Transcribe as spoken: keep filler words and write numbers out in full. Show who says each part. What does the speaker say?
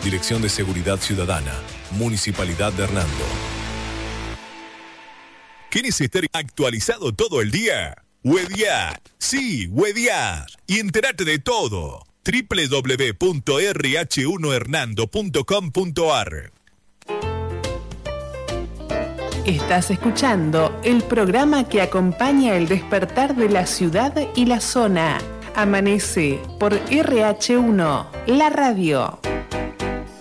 Speaker 1: Dirección de Seguridad Ciudadana, Municipalidad de Hernando. ¿Quieres estar actualizado todo el día? Wediat. Sí, Wediat. Y entérate de todo. doble u doble u doble u punto erre hache uno hernando punto com punto ar.
Speaker 2: Estás escuchando el programa que acompaña el despertar de la ciudad y la zona. Amanece por erre hache uno, la radio.